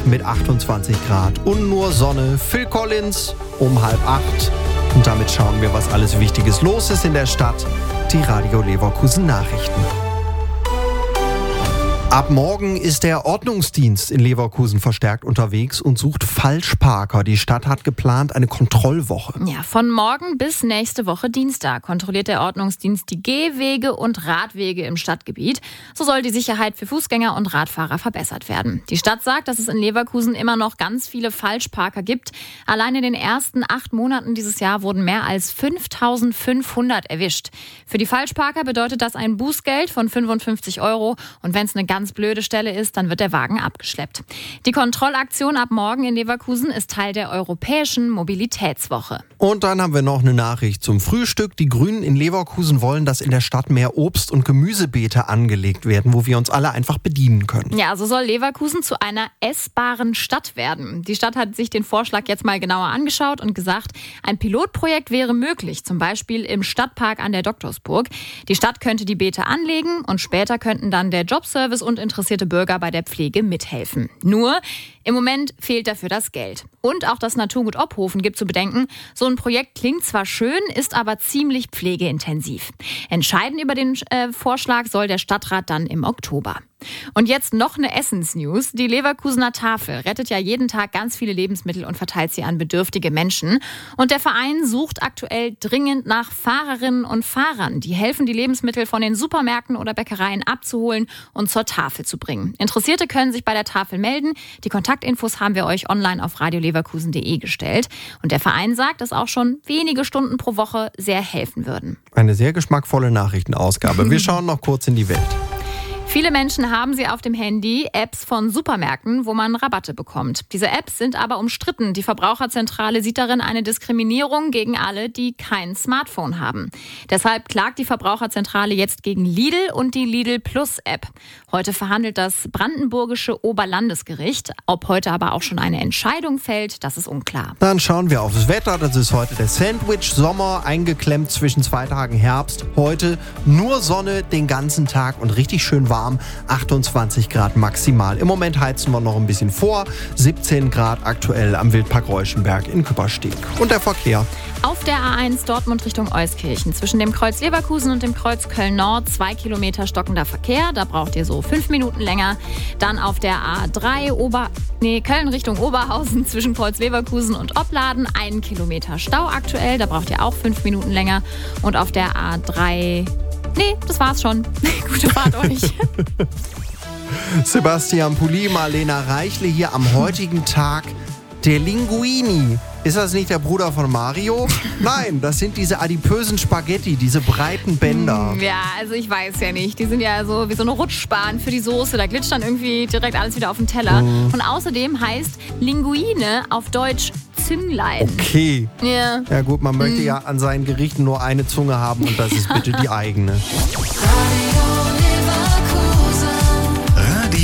mit 28 Grad und nur Sonne. Phil Collins um 7:30. Und damit schauen wir, was alles Wichtiges los ist in der Stadt. Die Radio Leverkusen Nachrichten. Ab morgen ist der Ordnungsdienst in Leverkusen verstärkt unterwegs und sucht Falschparker. Die Stadt hat geplant eine Kontrollwoche. Ja, von morgen bis nächste Woche Dienstag kontrolliert der Ordnungsdienst die Gehwege und Radwege im Stadtgebiet. So soll die Sicherheit für Fußgänger und Radfahrer verbessert werden. Die Stadt sagt, dass es in Leverkusen immer noch ganz viele Falschparker gibt. Allein in den ersten 8 Monaten dieses Jahr wurden mehr als 5.500 erwischt. Für die Falschparker bedeutet das ein Bußgeld von 55 € und wenn es eine ganz blöde Stelle ist, dann wird der Wagen abgeschleppt. Die Kontrollaktion ab morgen in Leverkusen ist Teil der Europäischen Mobilitätswoche. Und dann haben wir noch eine Nachricht zum Frühstück. Die Grünen in Leverkusen wollen, dass in der Stadt mehr Obst- und Gemüsebeete angelegt werden, wo wir uns alle einfach bedienen können. Ja, so soll Leverkusen zu einer essbaren Stadt werden. Die Stadt hat sich den Vorschlag jetzt mal genauer angeschaut und gesagt, ein Pilotprojekt wäre möglich, zum Beispiel im Stadtpark an der Doktorsburg. Die Stadt könnte die Beete anlegen und später könnten dann der Jobservice und interessierte Bürger bei der Pflege mithelfen. Nur, im Moment fehlt dafür das Geld. Und auch das Naturgut Ophofen gibt zu bedenken, so ein Projekt klingt zwar schön, ist aber ziemlich pflegeintensiv. Entscheiden über den Vorschlag soll der Stadtrat dann im Oktober. Und jetzt noch eine Essensnews. Die Leverkusener Tafel rettet ja jeden Tag ganz viele Lebensmittel und verteilt sie an bedürftige Menschen. Und der Verein sucht aktuell dringend nach Fahrerinnen und Fahrern, die helfen, die Lebensmittel von den Supermärkten oder Bäckereien abzuholen und zur Tafel zu bringen. Interessierte können sich bei der Tafel melden. Die Kontaktinfos haben wir euch online auf radioleverkusen.de gestellt. Und der Verein sagt, dass auch schon wenige Stunden pro Woche sehr helfen würden. Eine sehr geschmackvolle Nachrichtenausgabe. Wir schauen noch kurz in die Welt. Viele Menschen haben sie auf dem Handy, Apps von Supermärkten, wo man Rabatte bekommt. Diese Apps sind aber umstritten. Die Verbraucherzentrale sieht darin eine Diskriminierung gegen alle, die kein Smartphone haben. Deshalb klagt die Verbraucherzentrale jetzt gegen Lidl und die Lidl Plus App. Heute verhandelt das brandenburgische Oberlandesgericht. Ob heute aber auch schon eine Entscheidung fällt, das ist unklar. Dann schauen wir aufs Wetter. Das ist heute der Sandwich-Sommer, eingeklemmt zwischen 2 Tagen Herbst. Heute nur Sonne den ganzen Tag und richtig schön warm. 28 Grad maximal. Im Moment heizen wir noch ein bisschen vor. 17 Grad aktuell am Wildpark Reuschenberg in Küppersteg. Und der Verkehr. Auf der A1 Dortmund Richtung Euskirchen zwischen dem Kreuz Leverkusen und dem Kreuz Köln-Nord 2 Kilometer stockender Verkehr. Da braucht ihr so 5 Minuten länger. Dann auf der A3 Köln Richtung Oberhausen zwischen Kreuz Leverkusen und Opladen 1 Kilometer Stau aktuell. Da braucht ihr auch 5 Minuten länger. Und auf der A3... Nee, das war's schon. Gute Fahrt euch. Sebastian Pulli, Marlena Reichle hier am heutigen Tag der Linguini. Ist das nicht der Bruder von Mario? Nein, das sind diese adipösen Spaghetti, diese breiten Bänder. Ja, also ich weiß ja nicht. Die sind ja so wie so eine Rutschbahn für die Soße. Da glitscht dann irgendwie direkt alles wieder auf den Teller. Und außerdem heißt Linguine auf Deutsch Zünglein. Okay. Ja. Ja gut, man möchte ja an seinen Gerichten nur eine Zunge haben und das ist bitte die eigene.